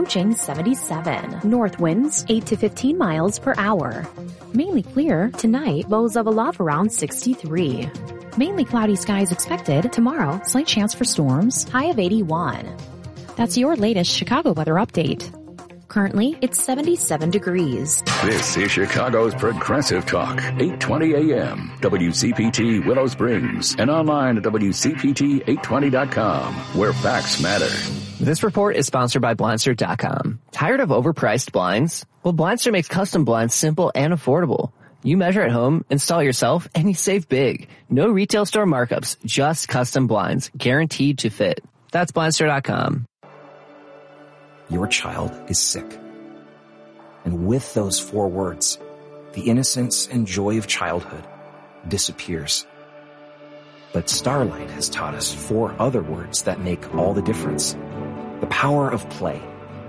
approaching 77. North winds 8 to 15 miles per hour. Mainly clear tonight, lows of a love around 63. Mainly cloudy skies expected tomorrow, slight chance for storms, high of 81. That's your latest Chicago weather update. Currently, it's 77 degrees. This is Chicago's Progressive Talk, 820 AM, WCPT Willow Springs, and online at WCPT820.com, where facts matter. This report is sponsored by Blindster.com. Tired of overpriced blinds? Well, Blindster makes custom blinds simple and affordable. You measure at home, install yourself, and you save big. No retail store markups, just custom blinds, guaranteed to fit. That's Blindster.com. Your child is sick. And with those 4 words, the innocence and joy of childhood disappears. But Starlight has taught us 4 other words that make all the difference. The power of play.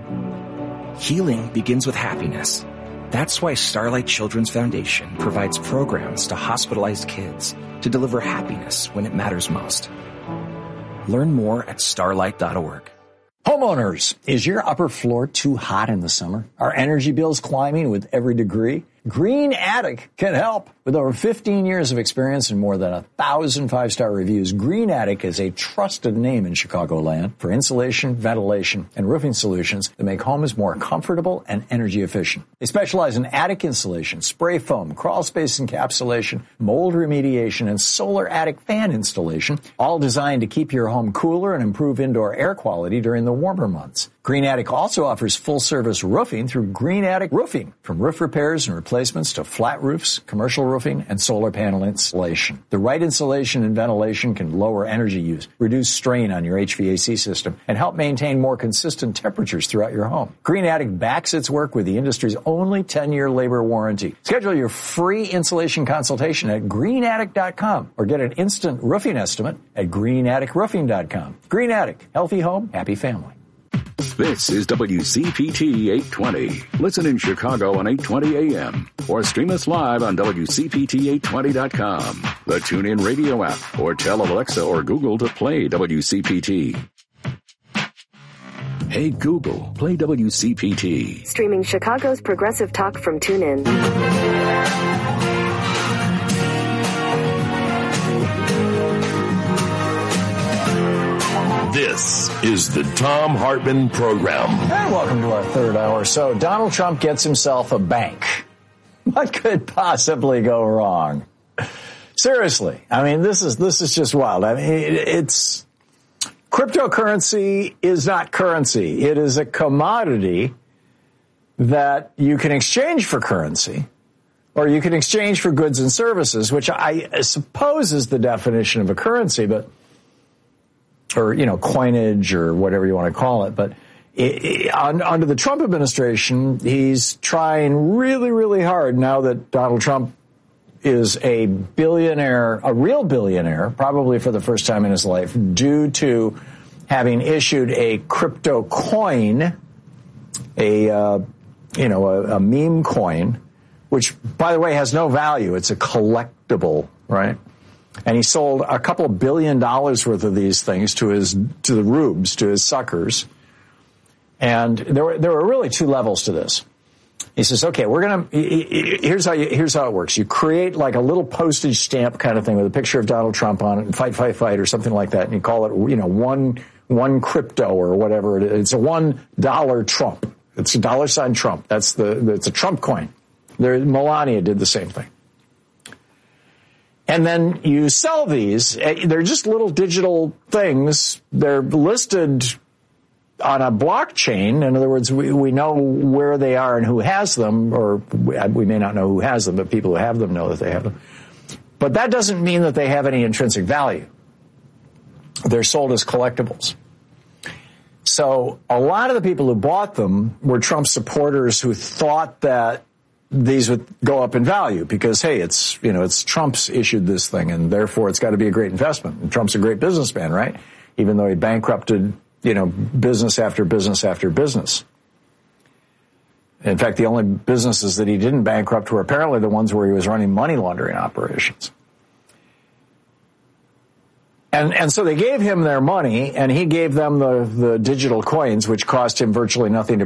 Healing begins with happiness. That's why Starlight Children's Foundation provides programs to hospitalized kids to deliver happiness when it matters most. Learn more at starlight.org. Homeowners, is your upper floor too hot in the summer? Are energy bills climbing with every degree? Green Attic can help. With over 15 years of experience and more than 1,000 5-star reviews, Green Attic is a trusted name in Chicagoland for insulation, ventilation, and roofing solutions that make homes more comfortable and energy efficient. They specialize in attic insulation, spray foam, crawl space encapsulation, mold remediation, and solar attic fan installation, all designed to keep your home cooler and improve indoor air quality during the warmer months. Green Attic also offers full-service roofing through Green Attic Roofing, from roof repairs and replacements to flat roofs, commercial roofing, and solar panel installation. The right insulation and ventilation can lower energy use, reduce strain on your HVAC system, and help maintain more consistent temperatures throughout your home. Green Attic backs its work with the industry's only 10-year labor warranty. Schedule your free insulation consultation at greenattic.com or get an instant roofing estimate at greenatticroofing.com. Green Attic, healthy home, happy family. This is WCPT 820. Listen in Chicago on 820 AM or stream us live on WCPT820.com, the TuneIn radio app, or tell Alexa or Google to play WCPT. Hey Google, play WCPT. Streaming Chicago's Progressive Talk from TuneIn. This is the Thom Hartmann Program. And welcome to our third hour. So Donald Trump gets himself a bank. What could possibly go wrong? Seriously. I mean, this is just wild. I mean, it's cryptocurrency is not currency. It is a commodity that you can exchange for currency, or you can exchange for goods and services, which I suppose is the definition of a currency, but or, coinage or whatever you want to call it. But under the Trump administration, he's trying really, really hard now that Donald Trump is a billionaire, a real billionaire, probably for the first time in his life, due to having issued a crypto coin, a meme coin, which, by the way, has no value. It's a collectible, right? And he sold a couple $1 billion worth of these things to the rubes, to his suckers. And there were really 2 levels to this. He says, okay, here's how it works. You create like a little postage stamp kind of thing with a picture of Donald Trump on it, and fight, or something like that. And you call it, one crypto or whatever it is. It's a $1 Trump. It's a $ Trump. It's a Trump coin. Melania did the same thing. And then you sell these. They're just little digital things. They're listed on a blockchain. In other words, we know where they are and who has them, or we may not know who has them, but people who have them know that they have them. But that doesn't mean that they have any intrinsic value. They're sold as collectibles. So a lot of the people who bought them were Trump supporters who thought that these would go up in value because, hey, it's Trump's issued this thing and therefore it's got to be a great investment. And Trump's a great businessman, right? Even though he bankrupted, business after business after business. In fact, the only businesses that he didn't bankrupt were apparently the ones where he was running money laundering operations. And so they gave him their money, and he gave them the digital coins, which cost him virtually nothing to